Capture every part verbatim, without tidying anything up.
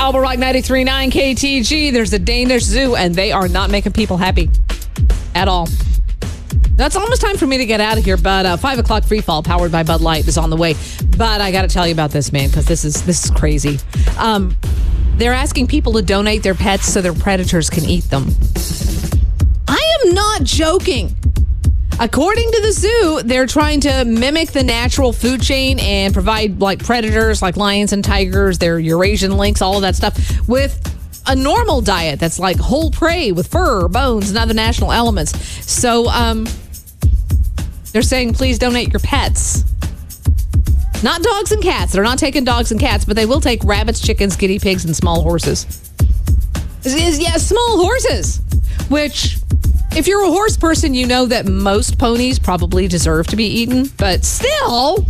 Power Rock ninety-three point nine K T G. There's a Danish zoo, and they are not making people happy at all. That's almost time for me to get out of here, but uh, five o'clock free fall powered by Bud Light is on the way. But I got to tell you about this, man, because this is this is crazy. Um, they're asking people to donate their pets so their predators can eat them. I am not joking. According to the zoo, they're trying to mimic the natural food chain and provide like predators like lions and tigers, their Eurasian lynx, all of that stuff with a normal diet that's like whole prey with fur, bones, and other national elements. So um, they're saying, please donate your pets. Not dogs and cats. They're not taking dogs and cats, but they will take rabbits, chickens, guinea pigs, and small horses. Yeah, small horses, which... if you're a horse person, you know that most ponies probably deserve to be eaten, but still,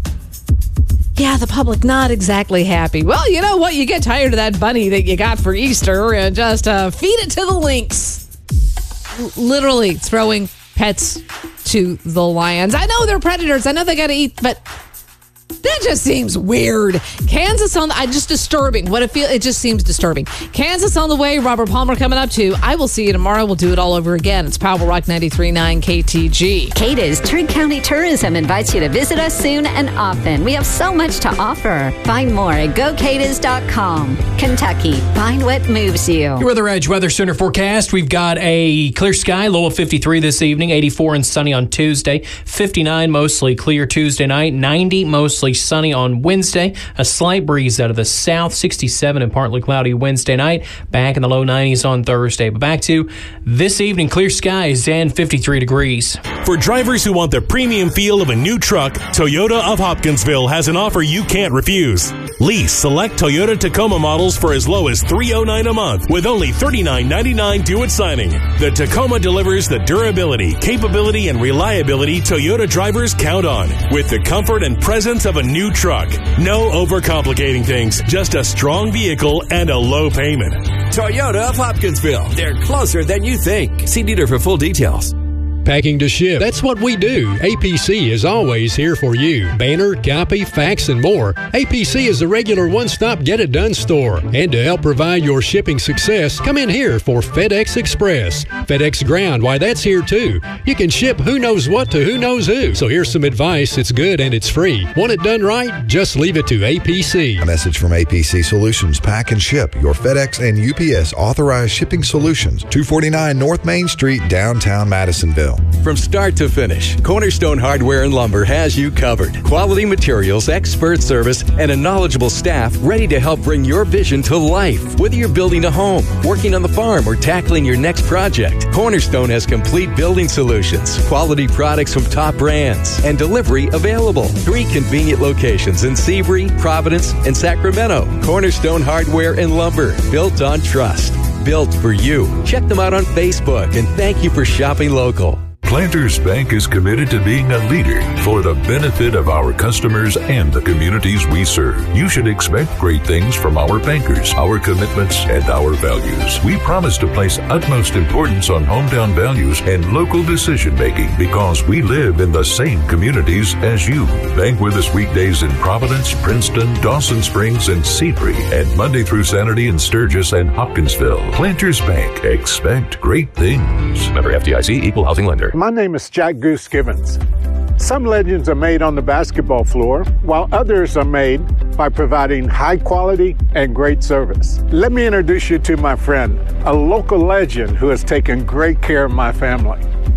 yeah, the public not exactly happy. Well, you know what? You get tired of that bunny that you got for Easter and just uh, feed it to the lynx. L- literally throwing pets to the lions. I know they're predators. I know they got to eat, but that just seems weird. Kansas on the, I just disturbing. What it feel it just seems disturbing. Kansas on the way. Robert Palmer coming up too. I will see you tomorrow. We'll do it all over again. It's Power Rock ninety-three point nine K T G. K D I S Trigg County Tourism invites you to visit us soon and often. We have so much to offer. Find more at go k d i s dot com. Kentucky, find what moves you. Your Weather Edge Weather Center forecast. We've got a clear sky, low of fifty-three this evening, eighty-four and sunny on Tuesday, fifty-nine mostly clear Tuesday night, ninety mostly sunny on Wednesday, a slight breeze out of the south, sixty-seven and partly cloudy Wednesday night, back in the low nineties on Thursday. But back to this evening, clear skies and fifty-three degrees. For drivers who want the premium feel of a new truck, Toyota of Hopkinsville has an offer you can't refuse. Lease select Toyota Tacoma models for as low as three hundred nine dollars a month with only thirty-nine ninety-nine due at signing. The Tacoma delivers the durability, capability, and reliability Toyota drivers count on, with the comfort and presence of a new truck. No overcomplicating things, just a strong vehicle and a low payment. Toyota of Hopkinsville. They're closer than you think. See dealer for full details. Packing to ship. That's what we do. A P C is always here for you. Banner, copy, fax, and more. A P C is the regular one-stop get-it-done store. And to help provide your shipping success, come in here for FedEx Express. FedEx Ground, why that's here too. You can ship who knows what to who knows who. So here's some advice. It's good and it's free. Want it done right? Just leave it to A P C. A message from A P C Solutions Pack and Ship, your FedEx and U P S authorized shipping solutions. two forty-nine North Main Street, downtown Madisonville. From start to finish, Cornerstone Hardware and Lumber has you covered. Quality materials, expert service, and a knowledgeable staff ready to help bring your vision to life. Whether you're building a home, working on the farm, or tackling your next project, Cornerstone has complete building solutions, quality products from top brands, and delivery available. Three convenient locations in Seabury, Providence, and Sacramento. Cornerstone Hardware and Lumber, built on trust. Built for you. Check them out on Facebook, and thank you for shopping local. Planters Bank is committed to being a leader for the benefit of our customers and the communities we serve. You should expect great things from our bankers, our commitments, and our values. We promise to place utmost importance on hometown values and local decision-making because we live in the same communities as you. Bank with us weekdays in Providence, Princeton, Dawson Springs, and Seabury, and Monday through Saturday in Sturgis and Hopkinsville. Planters Bank. Expect great things. Member F D I C, Equal Housing Lender. My name is Jack Goose Givens. Some legends are made on the basketball floor, while others are made by providing high quality and great service. Let me introduce you to my friend, a local legend who has taken great care of my family.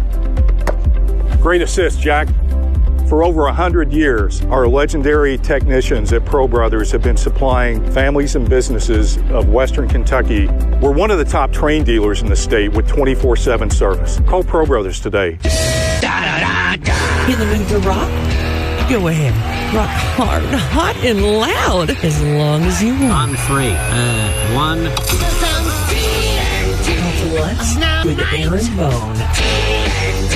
Great assist, Jack. For over one hundred years, our legendary technicians at Pro Brothers have been supplying families and businesses of Western Kentucky. We're one of the top train dealers in the state with twenty-four seven service. Call Pro Brothers today. In the mood to rock? Go ahead. Rock hard, hot, and loud as long as you want. On three. Uh, one. What's with Aaron Bone?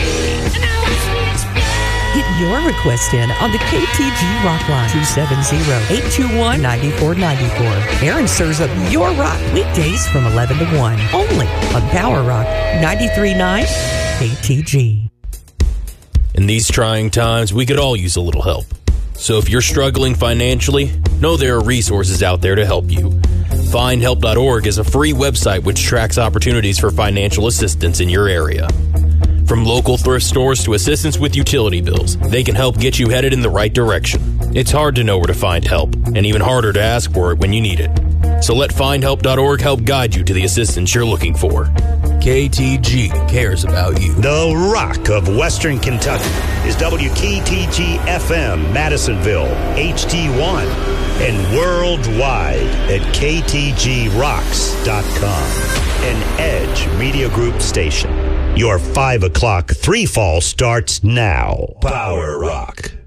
Get your request in on the K T G Rock Line, two seven zero, eight two one, nine four nine four. Aaron serves up your rock weekdays from eleven to one, only on Power Rock ninety-three point nine K T G. In these trying times, we could all use a little help. So if you're struggling financially, know there are resources out there to help you. find help dot org is a free website which tracks opportunities for financial assistance in your area. From local thrift stores to assistance with utility bills, they can help get you headed in the right direction. It's hard to know where to find help, and even harder to ask for it when you need it. So let find help dot org help guide you to the assistance you're looking for. K T G cares about you. The Rock of Western Kentucky is W K T G F M, Madisonville, H D one, and worldwide at K T G rocks dot com, an Edge Media Group station. Your five o'clock three fall starts now. Power Rock.